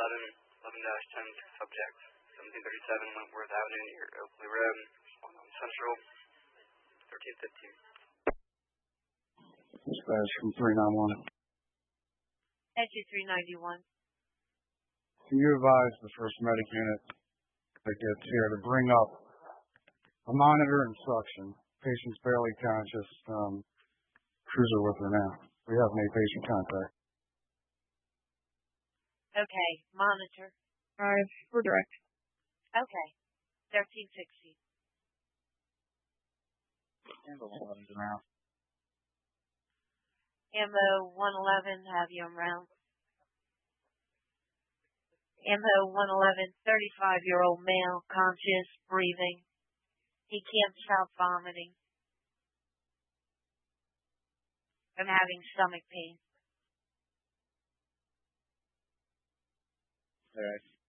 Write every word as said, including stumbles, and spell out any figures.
eleven, eleven dash ten, subject, seventeen thirty-seven Wentworth Avenue near Oakley Road, on Central, thirteen fifteen. Dispatch from three nine one. Entry three ninety-one. Can you advise the first medic unit that gets here to bring up a monitor and suction? Patient's barely conscious. Um, cruiser with her now. We have made patient contact. Okay, monitor. Five, we're direct. Okay, thirteen sixty. Ambulance around. Ammo one eleven, have you around. Ammo one eleven, thirty-five-year-old male, conscious, breathing. He can't stop vomiting. I'm having stomach pain. All right.